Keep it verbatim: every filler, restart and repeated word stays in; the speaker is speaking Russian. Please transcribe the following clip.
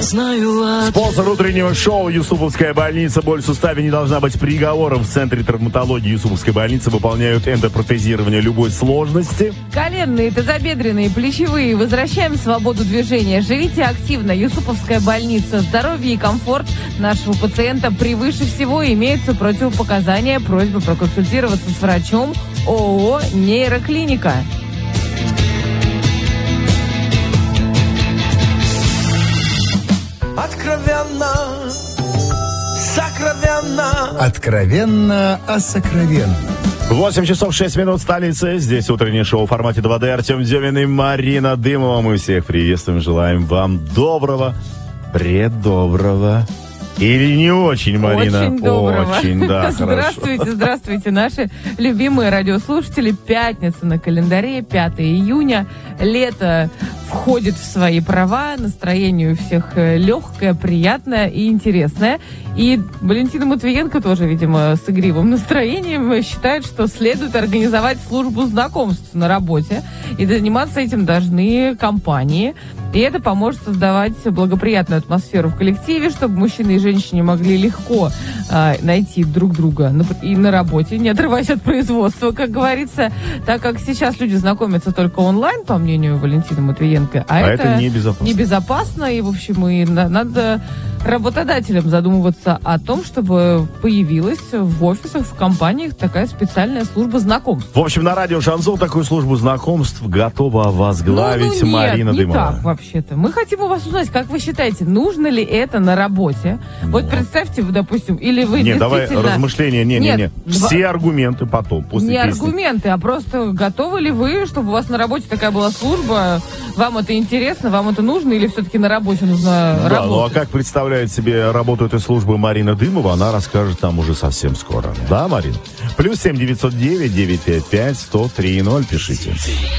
Я знаю. Спонсор утреннего шоу «Юсуповская больница». Боль в суставе не должна быть приговором. В Центре травматологии Юсуповской больницы выполняют эндопротезирование любой сложности. Коленные, тазобедренные, плечевые. Возвращаем свободу движения. Живите активно. Юсуповская больница. Здоровье и комфорт нашего пациента превыше всего. Имеются противопоказания. Просьба проконсультироваться с врачом. ООО «Нейроклиника». Откровенно, сокровенно. Откровенно о сокровенном. восемь часов шесть минут, столица. Здесь утреннее шоу в формате два дэ. Артем Демин и Марина Дымова. Мы всех приветствуем. Желаем вам доброго, преддоброго. Или не очень, Марина? Очень доброго. Очень, да, Здравствуйте, хорошо. здравствуйте, наши любимые радиослушатели. Пятница на календаре, пятое июня. Лето входит в свои права. Настроение у всех легкое, приятное и интересное. И Валентина Матвиенко тоже, видимо, с игривым настроением считает, что следует организовать службу знакомств на работе. И заниматься этим должны компании. И это поможет создавать благоприятную атмосферу в коллективе, чтобы мужчины и женщины могли легко э, найти друг друга на, и на работе, не отрываясь от производства, как говорится, так как сейчас люди знакомятся только онлайн, по мнению Валентины Матвиенко, а, А это, это небезопасно. небезопасно, и, в общем, и на, надо работодателям задумываться о том, чтобы появилась в офисах, в компаниях такая специальная служба знакомств. В общем, на радио «Шансон» такую службу знакомств готова возглавить ну, ну, нет, Марина не Дымова. так вообще-то. Мы хотим у вас узнать, как вы считаете, нужно ли это на работе? Ну. Вот представьте, вы, допустим, или вы Не, давай действительно... размышления, не, Нет, не, не. два- Все аргументы потом, после Не песни. аргументы, а просто готовы ли вы, чтобы у вас на работе такая была служба? Вам это интересно, вам это нужно, или все-таки на работе нужно Да, работать? ну а как представляет себе работу этой службы Марина Дымова, она расскажет там уже совсем скоро. Да, Марин? Плюс семь девятьсот девять девятьсот пятьдесят пять сто три ноль, пишите.